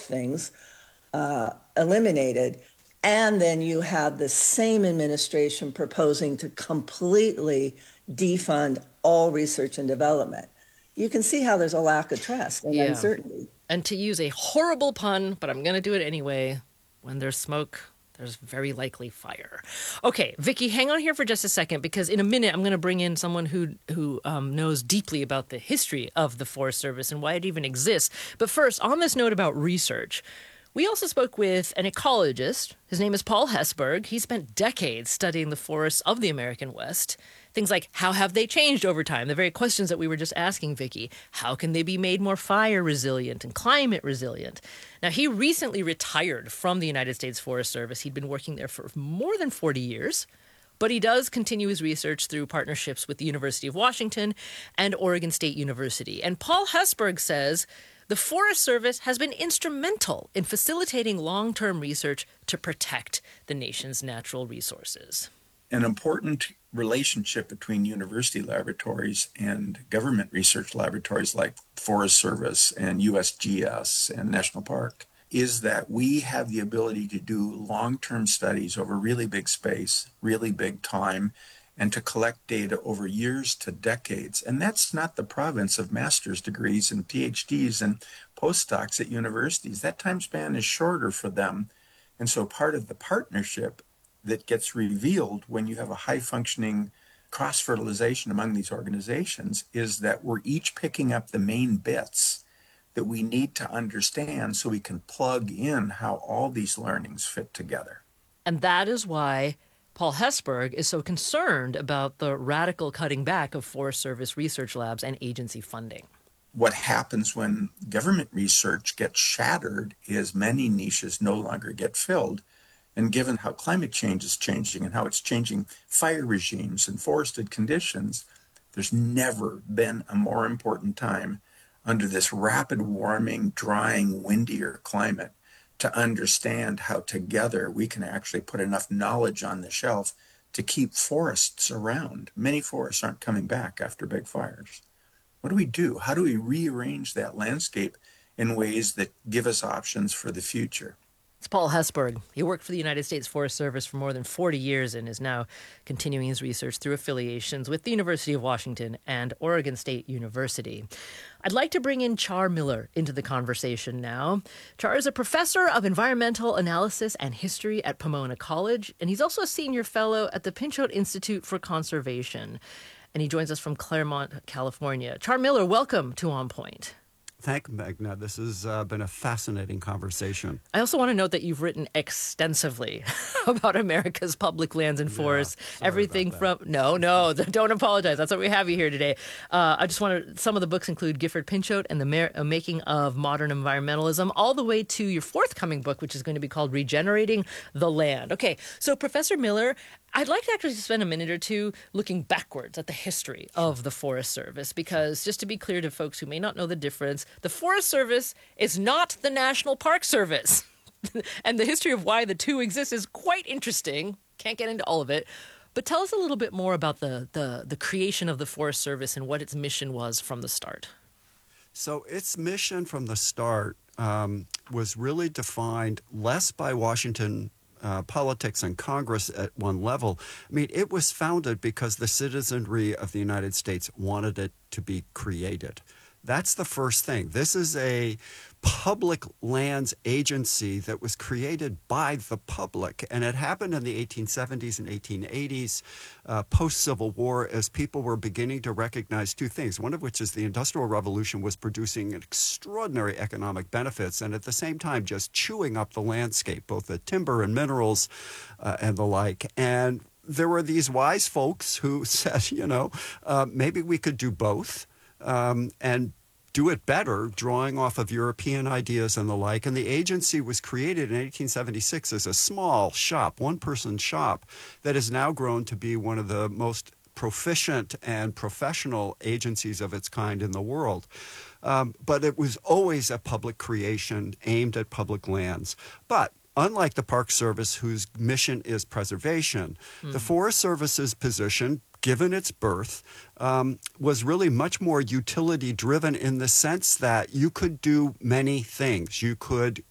things eliminated. And then you had the same administration proposing to completely defund all research and development. You can see how there's a lack of trust and Yeah. uncertainty. And to use a horrible pun, but I'm going to do it anyway, when there's smoke, there's very likely fire. Okay, Vicky, hang on here for just a second because in a minute I'm going to bring in someone who knows deeply about the history of the Forest Service and why it even exists. But first, on this note about research, we also spoke with an ecologist. His name is Paul Hesburgh. He spent decades studying the forests of the American West. Things like how have they changed over time? The very questions that we were just asking Vicky. How can they be made more fire resilient and climate resilient? Now, he recently retired from the United States Forest Service. He'd been working there for more than 40 years. But he does continue his research through partnerships with the University of Washington and Oregon State University. And Paul Hesburgh says the Forest Service has been instrumental in facilitating long-term research to protect the nation's natural resources. An important relationship between university laboratories and government research laboratories like Forest Service and USGS and National Park is that we have the ability to do long-term studies over really big space, really big time, and to collect data over years to decades. And that's not the province of master's degrees and PhDs and postdocs at universities. That time span is shorter for them. And so part of the partnership that gets revealed when you have a high-functioning cross-fertilization among these organizations is that we're each picking up the main bits that we need to understand so we can plug in how all these learnings fit together. And that is why Paul Hesburgh is so concerned about the radical cutting back of Forest Service research labs and agency funding. What happens when government research gets shattered is many niches no longer get filled. And given how climate change is changing and how it's changing fire regimes and forested conditions, there's never been a more important time under this rapid warming, drying, windier climate to understand how together we can actually put enough knowledge on the shelf to keep forests around. Many forests aren't coming back after big fires. What do we do? How do we rearrange that landscape in ways that give us options for the future? It's Paul Hesburgh. He worked for the United States Forest Service for more than 40 years and is now continuing his research through affiliations with the University of Washington and Oregon State University. I'd like to bring in Char Miller into the conversation now. Char is a professor of environmental analysis and history at Pomona College, and he's also a senior fellow at the Pinchot Institute for Conservation. And he joins us from Claremont, California. Char Miller, welcome to On Point. Thank you, Magna. This has been a fascinating conversation. I also want to note that you've written extensively about America's public lands and forests. Everything from no, don't apologize. That's what we have you here today. I just want to. Some of the books include Gifford Pinchot and the Making of Modern Environmentalism, all the way to your forthcoming book, which is going to be called Regenerating the Land. Okay, so Professor Miller, I'd like to actually spend a minute or two looking backwards at the history of the Forest Service, because just to be clear to folks who may not know the difference, the Forest Service is not the National Park Service. And the history of why the two exist is quite interesting. Can't get into all of it. But tell us a little bit more about the creation of the Forest Service and what its mission was from the start. So its mission from the start was really defined less by Washington politics and Congress at one level. I mean, it was founded because the citizenry of the United States wanted it to be created. That's the first thing. This is a public lands agency that was created by the public, and it happened in the 1870s and 1880s, post-Civil War, as people were beginning to recognize two things, one of which is the Industrial Revolution was producing extraordinary economic benefits and at the same time just chewing up the landscape, both the timber and minerals and the like. And there were these wise folks who said, maybe we could do both. And do it better, drawing off of European ideas and the like. And the agency was created in 1876 as a small shop, one-person shop, that has now grown to be one of the most proficient and professional agencies of its kind in the world. But it was always a public creation aimed at public lands. But unlike the Park Service, whose mission is preservation, the Forest Service's position, given its birth, was really much more utility-driven in the sense that you could do many things. You could